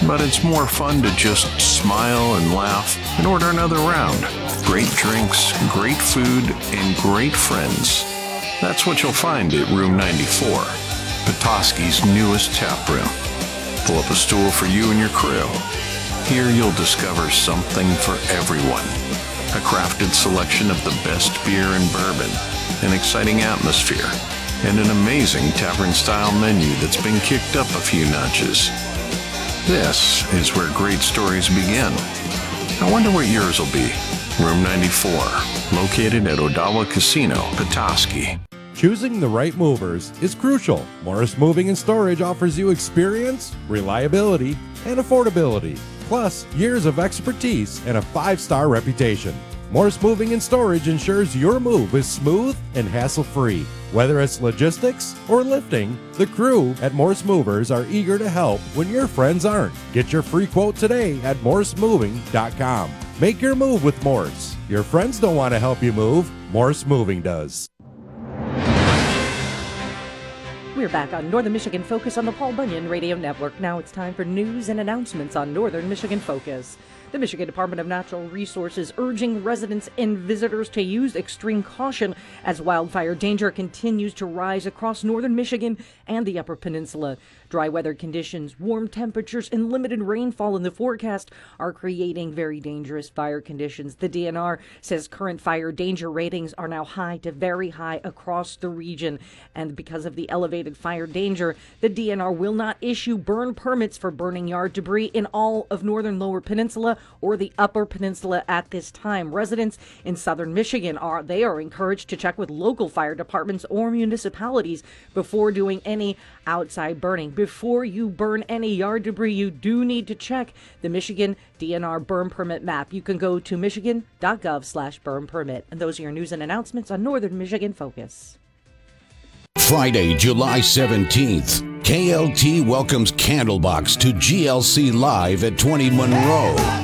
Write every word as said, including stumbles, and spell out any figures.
but it's more fun to just smile and laugh and order another round. Great drinks, great food, and great friends. That's what you'll find at Room ninety-four, Petoskey's newest tap room. Pull up a stool for you and your crew. Here you'll discover something for everyone. A crafted selection of the best beer and bourbon, an exciting atmosphere, and an amazing tavern-style menu that's been kicked up a few notches. This is where great stories begin. I wonder what yours will be. Room ninety-four, located at Odawa Casino, Petoskey. Choosing the right movers is crucial. Morris Moving and Storage offers you experience, reliability, and affordability, plus years of expertise and a five-star reputation. Morris Moving and Storage ensures your move is smooth and hassle-free. Whether it's logistics or lifting, the crew at Morris Movers are eager to help when your friends aren't. Get your free quote today at morris moving dot com. Make your move with Morris. Your friends don't want to help you move. Morris Moving does. We're back on Northern Michigan Focus on the Paul Bunyan Radio Network. Now it's time for news and announcements on Northern Michigan Focus. The Michigan Department of Natural Resources urging residents and visitors to use extreme caution as wildfire danger continues to rise across northern Michigan and the Upper Peninsula. Dry weather conditions, warm temperatures, and limited rainfall in the forecast are creating very dangerous fire conditions. The D N R says current fire danger ratings are now high to very high across the region. And because of the elevated fire danger, the D N R will not issue burn permits for burning yard debris in all of northern Lower Peninsula or the Upper Peninsula at this time. Residents in southern Michigan are they are encouraged to check with local fire departments or municipalities before doing any outside burning. Before you burn any yard debris, you do need to check the Michigan D N R burn permit map. You can go to michigan.gov slash burn permit. And those are your news and announcements on Northern Michigan Focus. Friday, July seventeenth, K L T welcomes Candlebox to G L C Live at twenty Monroe.